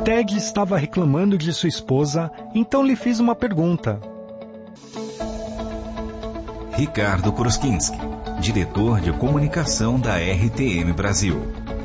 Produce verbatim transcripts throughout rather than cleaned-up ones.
Ted estava reclamando de sua esposa, então lhe fiz uma pergunta. Ricardo Kruskinski, diretor de comunicação da R T M Brasil.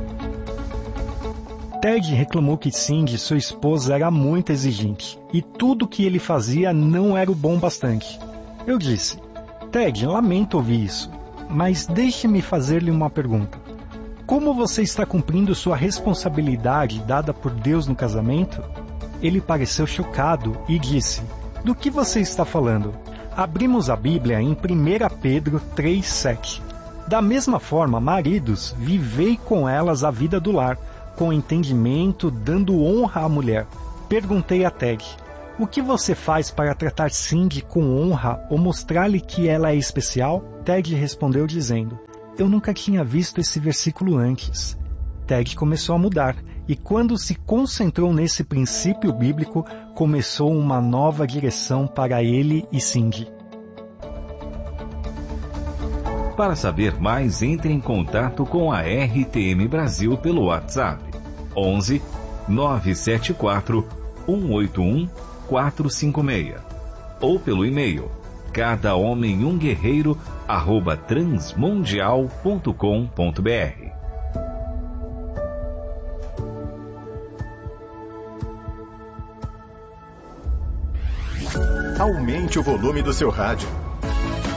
Ted reclamou que Cindy, sua esposa, era muito exigente e tudo que ele fazia não era o bom bastante. Eu disse, Ted, lamento ouvir isso, mas deixe-me fazer-lhe uma pergunta. Como você está cumprindo sua responsabilidade dada por Deus no casamento? Ele pareceu chocado e disse, do que você está falando? Abrimos a Bíblia em primeira Pedro três, sete. Da mesma forma, maridos, vivei com elas a vida do lar, com entendimento, dando honra à mulher. Perguntei a Ted, o que você faz para tratar Cindy com honra ou mostrar-lhe que ela é especial? Ted respondeu dizendo, eu nunca tinha visto esse versículo antes. Ted começou a mudar, e quando se concentrou nesse princípio bíblico, começou uma nova direção para ele e Cindy. Para saber mais, entre em contato com a R T M Brasil pelo WhatsApp onze, nove sete quatro, um oito um, quatro cinco seis ou pelo e-mail cada homem um guerreiro arroba transmundial ponto com ponto br. Aumente o volume do seu rádio.